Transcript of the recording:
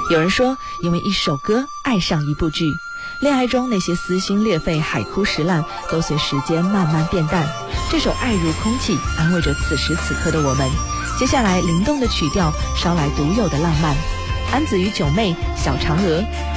有人说，因为一首歌爱上一部剧，恋爱中那些撕心裂肺、海枯石烂都随时间慢慢变淡。这首《爱如空气》安慰着此时此刻的我们。接下来灵动的曲调捎来独有的浪漫。安子与九妹、小嫦娥